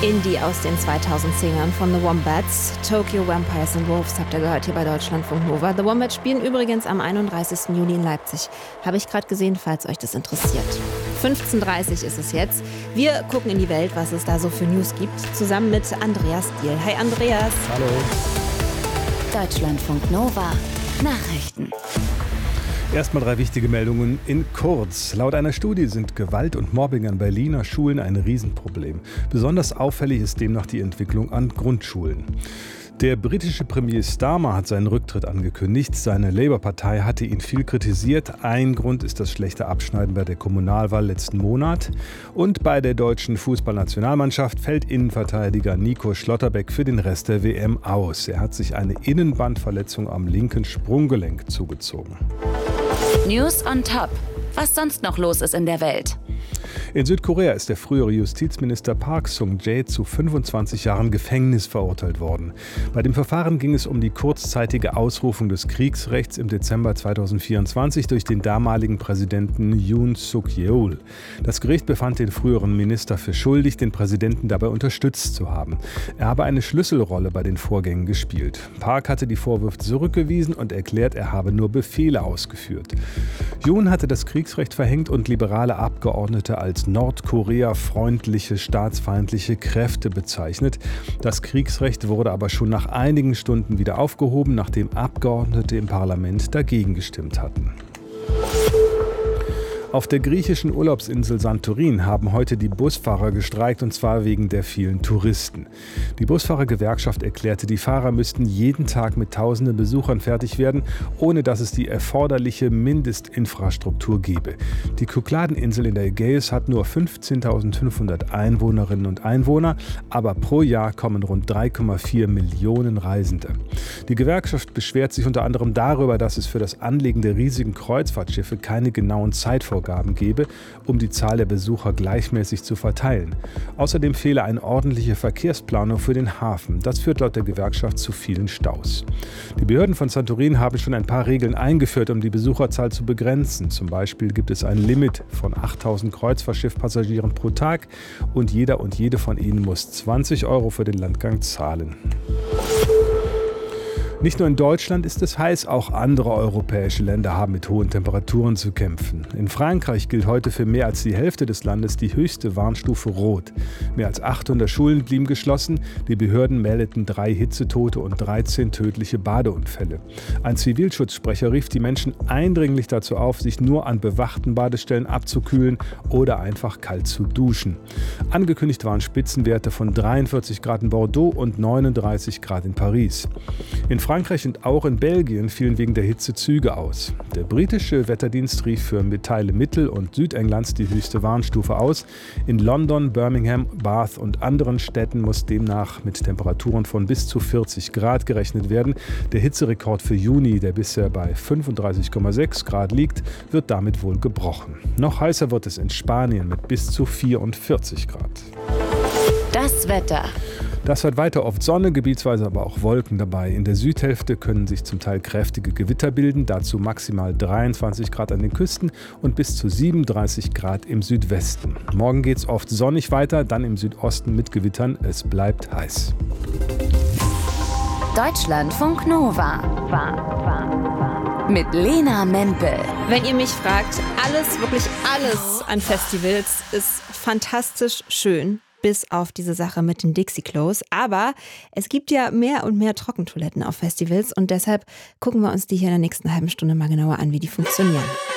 Indie aus den 2010ern von The Wombats. Tokyo Vampires and Wolves habt ihr gehört hier bei Deutschlandfunk Nova. The Wombats spielen übrigens am 31. Juli in Leipzig. Habe ich gerade gesehen, falls euch das interessiert. 15:30 Uhr ist es jetzt. Wir gucken in die Welt, was es da so für News gibt, zusammen mit Andreas Diehl. Hi Andreas. Hallo. Deutschlandfunk Nova. Nachrichten. Erstmal 3 wichtige Meldungen in kurz. Laut einer Studie sind Gewalt und Mobbing an Berliner Schulen ein Riesenproblem. Besonders auffällig ist demnach die Entwicklung an Grundschulen. Der britische Premier Starmer hat seinen Rücktritt angekündigt. Seine Labour-Partei hatte ihn viel kritisiert. Ein Grund ist das schlechte Abschneiden bei der Kommunalwahl letzten Monat. Und bei der deutschen Fußballnationalmannschaft fällt Innenverteidiger Nico Schlotterbeck für den Rest der WM aus. Er hat sich eine Innenbandverletzung am linken Sprunggelenk zugezogen. News on Top. Was sonst noch los ist in der Welt? In Südkorea ist der frühere Justizminister Park Sung-jae zu 25 Jahren Gefängnis verurteilt worden. Bei dem Verfahren ging es um die kurzzeitige Ausrufung des Kriegsrechts im Dezember 2024 durch den damaligen Präsidenten Yoon Suk-yeol. Das Gericht befand den früheren Minister für schuldig, den Präsidenten dabei unterstützt zu haben. Er habe eine Schlüsselrolle bei den Vorgängen gespielt. Park hatte die Vorwürfe zurückgewiesen und erklärt, er habe nur Befehle ausgeführt. Yoon hatte das Kriegsrecht verhängt und liberale Abgeordnete als Nordkorea-freundliche, staatsfeindliche Kräfte bezeichnet. Das Kriegsrecht wurde aber schon nach einigen Stunden wieder aufgehoben, nachdem Abgeordnete im Parlament dagegen gestimmt hatten. Auf der griechischen Urlaubsinsel Santorin haben heute die Busfahrer gestreikt, und zwar wegen der vielen Touristen. Die Busfahrergewerkschaft erklärte, die Fahrer müssten jeden Tag mit tausenden Besuchern fertig werden, ohne dass es die erforderliche Mindestinfrastruktur gäbe. Die Kykladeninsel in der Ägäis hat nur 15.500 Einwohnerinnen und Einwohner, aber pro Jahr kommen rund 3,4 Millionen Reisende. Die Gewerkschaft beschwert sich unter anderem darüber, dass es für das Anlegen der riesigen Kreuzfahrtschiffe keine genauen Zeitvorgaben gebe, um die Zahl der Besucher gleichmäßig zu verteilen. Außerdem fehle eine ordentliche Verkehrsplanung für den Hafen. Das führt laut der Gewerkschaft zu vielen Staus. Die Behörden von Santorin haben schon ein paar Regeln eingeführt, um die Besucherzahl zu begrenzen. Zum Beispiel gibt es ein Limit von 8.000 Kreuzfahrtschiffpassagieren pro Tag und jeder und jede von ihnen muss 20 € für den Landgang zahlen. Nicht nur in Deutschland ist es heiß, auch andere europäische Länder haben mit hohen Temperaturen zu kämpfen. In Frankreich gilt heute für mehr als die Hälfte des Landes die höchste Warnstufe Rot. Mehr als 800 Schulen blieben geschlossen. Die Behörden meldeten 3 Hitzetote und 13 tödliche Badeunfälle. Ein Zivilschutzsprecher rief die Menschen eindringlich dazu auf, sich nur an bewachten Badestellen abzukühlen oder einfach kalt zu duschen. Angekündigt waren Spitzenwerte von 43 Grad in Bordeaux und 39 Grad in Paris. In Frankreich und auch in Belgien fielen wegen der Hitze Züge aus. Der britische Wetterdienst rief für Teile Mittel- und Südenglands die höchste Warnstufe aus. In London, Birmingham, Bath und anderen Städten muss demnach mit Temperaturen von bis zu 40 Grad gerechnet werden. Der Hitzerekord für Juni, der bisher bei 35,6 Grad liegt, wird damit wohl gebrochen. Noch heißer wird es in Spanien mit bis zu 44 Grad. Das Wetter. Das hat weiter oft Sonne, gebietsweise aber auch Wolken dabei. In der Südhälfte können sich zum Teil kräftige Gewitter bilden, dazu maximal 23 Grad an den Küsten und bis zu 37 Grad im Südwesten. Morgen geht es oft sonnig weiter, dann im Südosten mit Gewittern. Es bleibt heiß. Deutschlandfunk Nova. Mit Lena Mempel. Wenn ihr mich fragt, alles, wirklich alles an Festivals ist fantastisch schön. Bis auf diese Sache mit den Dixie-Klos. Aber es gibt ja mehr und mehr Trockentoiletten auf Festivals und deshalb gucken wir uns die hier in der nächsten halben Stunde mal genauer an, wie die funktionieren.